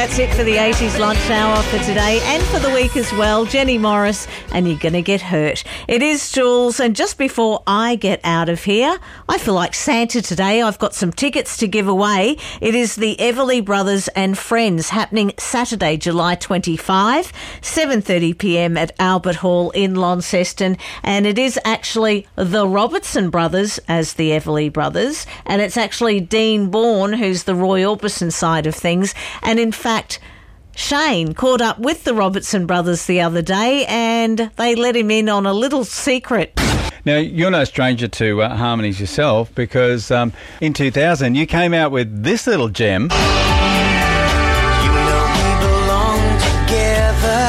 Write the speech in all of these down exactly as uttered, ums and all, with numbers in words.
That's it for the eighties lunch hour for today and for the week as well. Jenny Morris, and You're Gonna Get Hurt. It is Jules, and just before I get out of here, I feel like Santa today. I've got some tickets to give away. It is the Everly Brothers and Friends happening Saturday, July twenty-fifth, seven thirty p m at Albert Hall in Launceston, and it is actually the Robertson brothers as the Everly Brothers, and it's actually Dean Bourne who's the Roy Orbison side of things, and in fact Shane caught up with the Robertson brothers the other day and they let him in on a little secret. Now, you're no stranger to uh, harmonies yourself, because um, in two thousand you came out with this little gem. You know we belong together,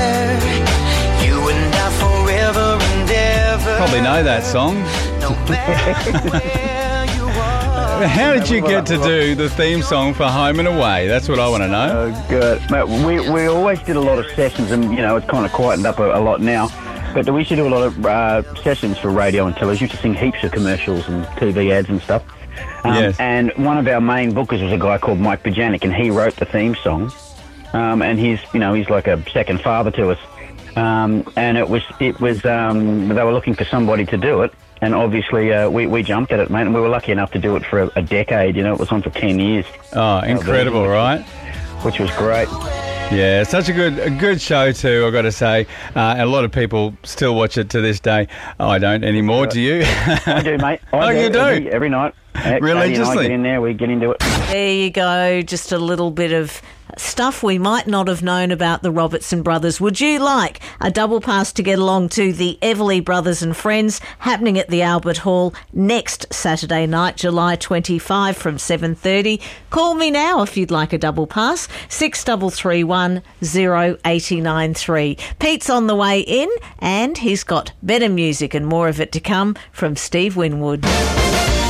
you and I forever and ever. Probably know that song. No matter where you are. How did you get to do the theme song for Home and Away? That's what I want to know. Oh, good. Mate, we, we always did a lot of sessions, and, you know, it's kind of quietened up a, a lot now. But we used to do a lot of uh, sessions for radio and television. We used to sing heaps of commercials and T V ads and stuff. Um, Yes. And one of our main bookers was a guy called Mike Bajanic, and he wrote the theme song. Um, and he's, you know, he's like a second father to us. Um, and it was, it was, um, they were looking for somebody to do it. And obviously, uh, we, we jumped at it, mate, and we were lucky enough to do it for a, a decade. You know, it was on for ten years. Oh, incredible, right? Which was great. Yeah, such a good a good show too, I've got to say. Uh, and a lot of people still watch it to this day. I don't anymore, do you? I do, mate. I Oh, do, you do? Every, every night. Religiously? Katie and I get in there, we get into it. There you go, just a little bit of stuff we might not have known about the Robertson brothers. Would you like a double pass to get along to the Everly Brothers and Friends happening at the Albert Hall next Saturday night, July twenty-fifth from seven thirty? Call me now if you'd like a double pass, six three three one, zero eight nine three. Pete's on the way in and he's got better music and more of it to come from Steve Winwood.